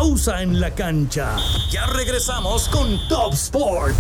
pausa en la cancha. Ya regresamos con Top Sport.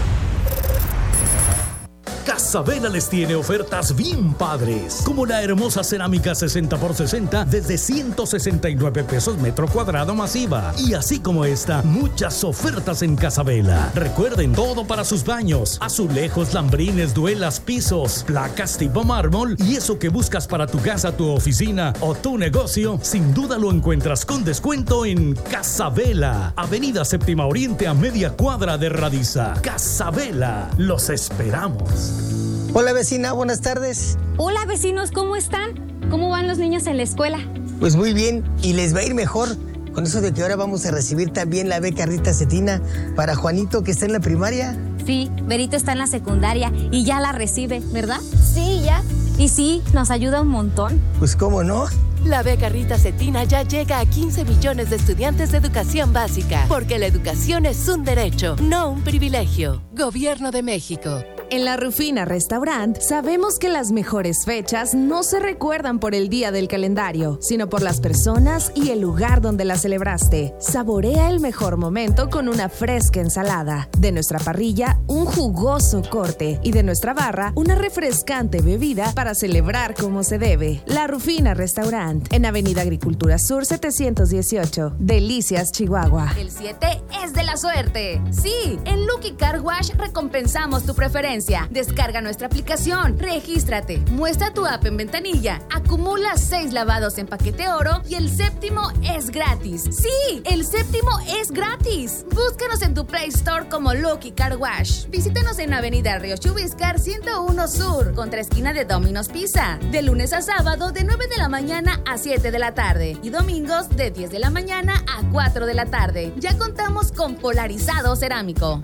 Casabela les tiene ofertas bien padres, como la hermosa cerámica 60x60 desde 169 pesos metro cuadrado masiva. Y así como esta, muchas ofertas en Casabela. Recuerden, todo para sus baños: azulejos, lambrines, duelas, pisos, placas tipo mármol. Y eso que buscas para tu casa, tu oficina o tu negocio, sin duda lo encuentras con descuento en Casabela, Avenida Séptima Oriente, a media cuadra de Radiza. Casabela, los esperamos. Hola vecina, buenas tardes. Hola vecinos, ¿cómo están? ¿Cómo van los niños en la escuela? Pues muy bien, y les va a ir mejor con eso de que ahora vamos a recibir también la beca Rita Cetina para Juanito, que está en la primaria. Sí, Berito está en la secundaria y ya la recibe, ¿verdad? Sí, ya. Y sí, nos ayuda un montón. Pues cómo no. La beca Rita Cetina ya llega a 15 millones de estudiantes de educación básica, porque la educación es un derecho, no un privilegio. Gobierno de México. En La Rufina Restaurant sabemos que las mejores fechas no se recuerdan por el día del calendario, sino por las personas y el lugar donde la celebraste. Saborea el mejor momento con una fresca ensalada. De nuestra parrilla, un jugoso corte. Y de nuestra barra, una refrescante bebida para celebrar como se debe. La Rufina Restaurant, en Avenida Agricultura Sur 718, Delicias, Chihuahua. El 7 es de la suerte. Sí, en Lucky Car Wash recompensamos tu preferencia. Descarga nuestra aplicación, regístrate, muestra tu app en ventanilla, acumula 6 lavados en paquete oro y el séptimo es gratis. ¡Sí! ¡El séptimo es gratis! Búscanos en tu Play Store como Lucky Car Wash. Visítanos en Avenida Río Chubiscar 101 Sur, contra esquina de Domino's Pizza. De lunes a sábado de 9 de la mañana a 7 de la tarde y domingos de 10 de la mañana a 4 de la tarde. Ya contamos con polarizado cerámico.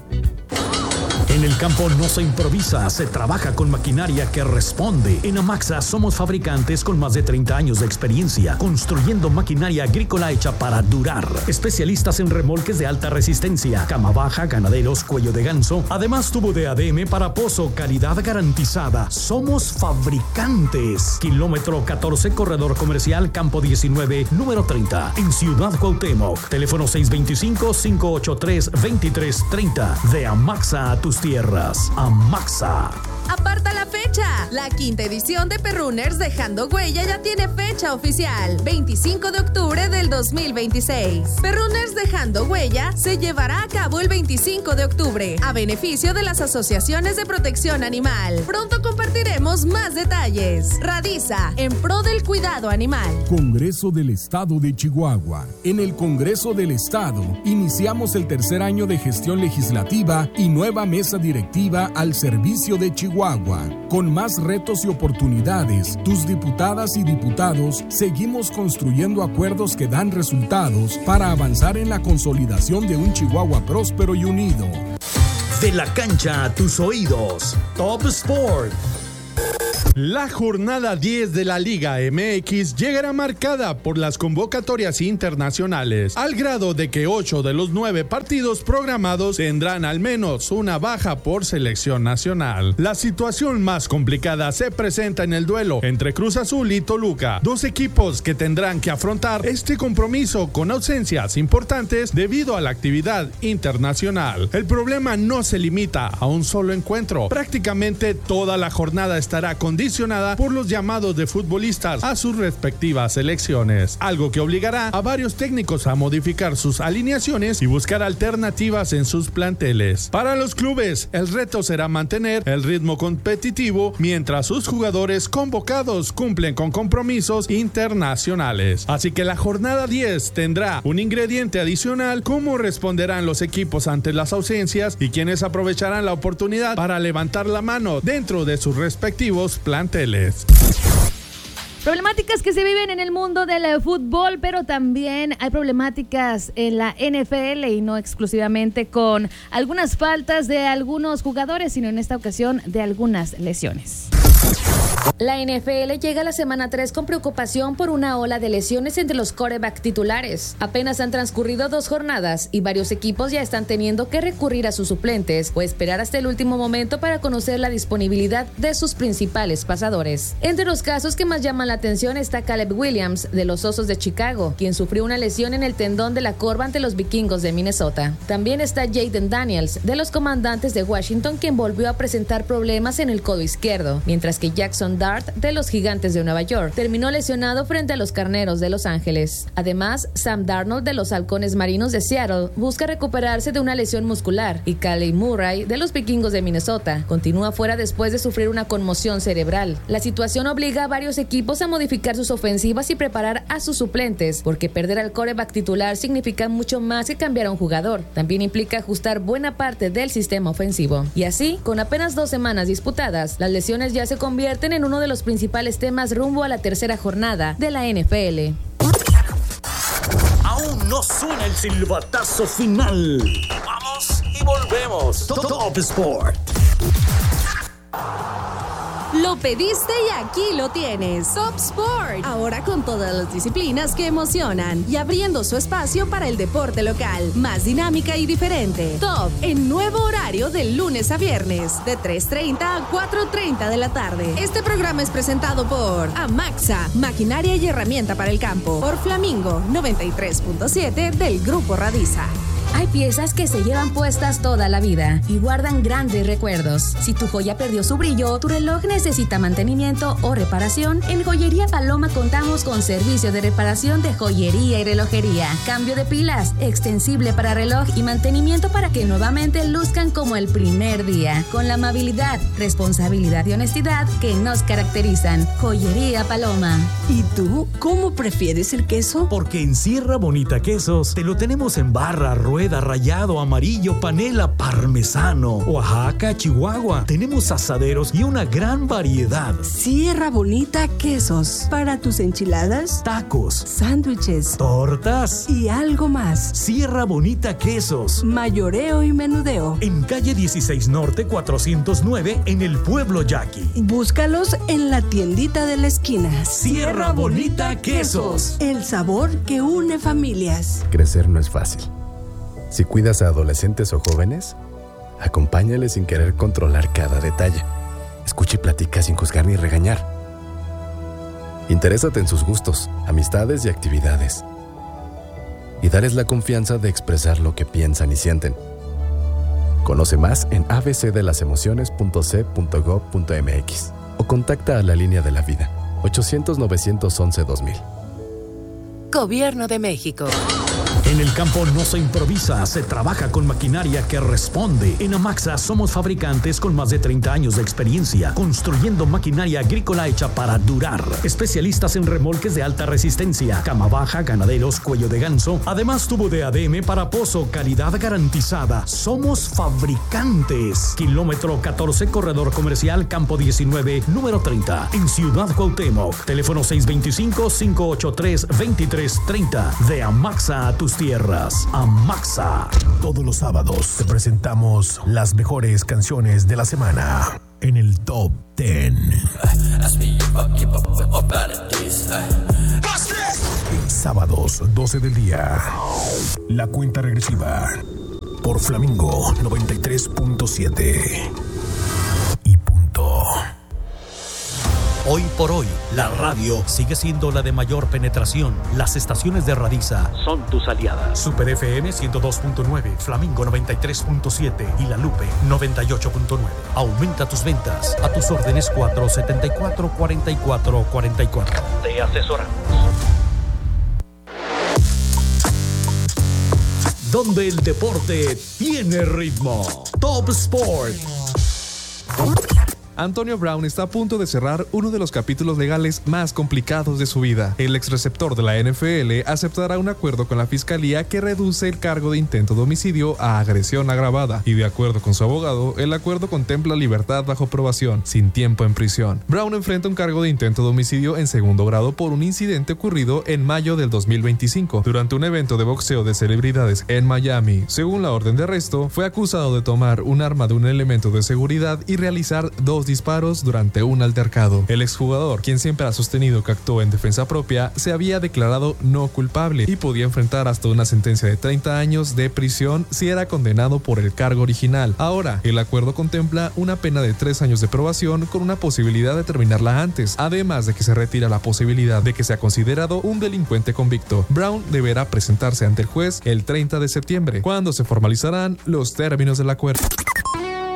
En el campo no se improvisa, se trabaja con maquinaria que responde. En Amaxa somos fabricantes con más de 30 años de experiencia, construyendo maquinaria agrícola hecha para durar. Especialistas en remolques de alta resistencia, cama baja, ganaderos, cuello de ganso. Además, tubo de ADM para pozo, calidad garantizada. Somos fabricantes. Kilómetro 14, corredor comercial, campo 19, número 30, en Ciudad Cuauhtémoc. Teléfono 625-583-2330. De Amaxa a tus tierras. Amaxa. Aparta la fecha. La 5ª edición de Perrunners Dejando Huella ya tiene fecha oficial, 25 de octubre del 2026. Perrunners Dejando Huella se llevará a cabo el 25 de octubre, a beneficio de las asociaciones de protección animal. Pronto compartiremos más detalles. Radiza, en pro del cuidado animal. Congreso del Estado de Chihuahua. En el Congreso del Estado iniciamos el tercer año de gestión legislativa y nueva mesa directiva al servicio de Chihuahua. Con más retos y oportunidades, tus diputadas y diputados seguimos construyendo acuerdos que dan resultados para avanzar en la consolidación de un Chihuahua próspero y unido. De la cancha a tus oídos. Top Sport. La jornada 10 de la Liga MX llegará marcada por las convocatorias internacionales, al grado de que 8 de los 9 partidos programados tendrán al menos una baja por selección nacional. La situación más complicada se presenta en el duelo entre Cruz Azul y Toluca, dos equipos que tendrán que afrontar este compromiso con ausencias importantes debido a la actividad internacional. El problema no se limita a un solo encuentro, prácticamente toda la jornada estará condicionada por los llamados de futbolistas a sus respectivas selecciones, algo que obligará a varios técnicos a modificar sus alineaciones y buscar alternativas en sus planteles. Para los clubes, el reto será mantener el ritmo competitivo mientras sus jugadores convocados cumplen con compromisos internacionales. Así que la jornada 10 tendrá un ingrediente adicional: cómo responderán los equipos ante las ausencias y quienes aprovecharán la oportunidad para levantar la mano dentro de sus respectivos planteles. Problemáticas que se viven en el mundo del fútbol, pero también hay problemáticas en la NFL y no exclusivamente con algunas faltas de algunos jugadores, sino en esta ocasión de algunas lesiones. La NFL llega a la semana 3 con preocupación por una ola de lesiones entre los quarterback titulares. Apenas han transcurrido 2 jornadas y varios equipos ya están teniendo que recurrir a sus suplentes o esperar hasta el último momento para conocer la disponibilidad de sus principales pasadores. Entre los casos que más llaman la atención está Caleb Williams de los Osos de Chicago, quien sufrió una lesión en el tendón de la corva ante los Vikingos de Minnesota. También está Jaden Daniels de los Comandantes de Washington, quien volvió a presentar problemas en el codo izquierdo, mientras que Jackson Dart de los Gigantes de Nueva York terminó lesionado frente a los Carneros de Los Ángeles. Además, Sam Darnold de los Halcones Marinos de Seattle busca recuperarse de una lesión muscular y Kyler Murray de los Vikingos de Minnesota continúa fuera después de sufrir una conmoción cerebral. La situación obliga a varios equipos a modificar sus ofensivas y preparar a sus suplentes, porque perder al quarterback titular significa mucho más que cambiar a un jugador. También implica ajustar buena parte del sistema ofensivo. Y así, con apenas 2 semanas disputadas, las lesiones ya se convierten en uno de los principales temas rumbo a la tercera jornada de la NFL. Aún no suena el silbatazo final. Vamos y volvemos. Top Sport. Lo pediste y aquí lo tienes. Top Sport. Ahora con todas las disciplinas que emocionan y abriendo su espacio para el deporte local. Más dinámica y diferente. Top en nuevo horario de lunes a viernes de 3:30 a 4:30 de la tarde. Este programa es presentado por Amaxa, maquinaria y herramienta para el campo. Por Flamingo 93.7 del Grupo Radiza. Hay piezas que se llevan puestas toda la vida y guardan grandes recuerdos. Si tu joya perdió su brillo, tu reloj necesita mantenimiento o reparación, en Joyería Paloma contamos con servicio de reparación de joyería y relojería, cambio de pilas, extensible para reloj y mantenimiento para que nuevamente luzcan como el primer día, con la amabilidad, responsabilidad y honestidad que nos caracterizan. Joyería Paloma. ¿Y tú cómo prefieres el queso? Porque en Sierra Bonita Quesos te lo tenemos en barra, rueda, rallado, amarillo, panela, parmesano. Oaxaca, Chihuahua. Tenemos asaderos y una gran variedad. Sierra Bonita Quesos. Para tus enchiladas, tacos, sándwiches, tortas y algo más. Sierra Bonita Quesos. Mayoreo y menudeo. En calle 16 Norte 409 en el pueblo Yaqui. Búscalos en la tiendita de la esquina. Sierra Bonita Quesos. El sabor que une familias. Crecer no es fácil. Si cuidas a adolescentes o jóvenes, acompáñales sin querer controlar cada detalle. Escucha y platica sin juzgar ni regañar. Interésate en sus gustos, amistades y actividades. Y dales la confianza de expresar lo que piensan y sienten. Conoce más en abcdelasemociones.c.gov.mx o contacta a la Línea de la Vida, 800-911-2000. Gobierno de México. En el campo no se improvisa, se trabaja con maquinaria que responde. En Amaxa somos fabricantes con más de 30 años de experiencia, construyendo maquinaria agrícola hecha para durar. Especialistas en remolques de alta resistencia, cama baja, ganaderos, cuello de ganso. Además, tubo de ADM para pozo, calidad garantizada. Somos fabricantes. Kilómetro 14, corredor comercial, campo 19, número 30, en Ciudad Cuauhtémoc. Teléfono 625-583-2330. De Amaxa a tus tierras. Amaxa. Todos los sábados te presentamos las mejores canciones de la semana en el Top 10. Sábados 12 del día. La cuenta regresiva por Flamingo 93.7. Y punto. Hoy por hoy, la radio sigue siendo la de mayor penetración. Las estaciones de Radiza son tus aliadas. Super FM 102.9, Flamingo 93.7 y La Lupe 98.9. Aumenta tus ventas. A tus órdenes 474-4444. Te asesoramos. Donde el deporte tiene ritmo. Top Sport. Antonio Brown está a punto de cerrar uno de los capítulos legales más complicados de su vida. El exreceptor de la NFL aceptará un acuerdo con la fiscalía que reduce el cargo de intento de homicidio a agresión agravada, y de acuerdo con su abogado, el acuerdo contempla libertad bajo probación, sin tiempo en prisión. Brown enfrenta un cargo de intento de homicidio en segundo grado por un incidente ocurrido en mayo del 2025, durante un evento de boxeo de celebridades en Miami. Según la orden de arresto, fue acusado de tomar un arma de un elemento de seguridad y realizar 2 disparos durante un altercado. El exjugador, quien siempre ha sostenido que actuó en defensa propia, se había declarado no culpable y podía enfrentar hasta una sentencia de 30 años de prisión si era condenado por el cargo original. Ahora, el acuerdo contempla una pena de 3 años de probación con una posibilidad de terminarla antes, además de que se retira la posibilidad de que sea considerado un delincuente convicto. Brown deberá presentarse ante el juez el 30 de septiembre, cuando se formalizarán los términos del acuerdo.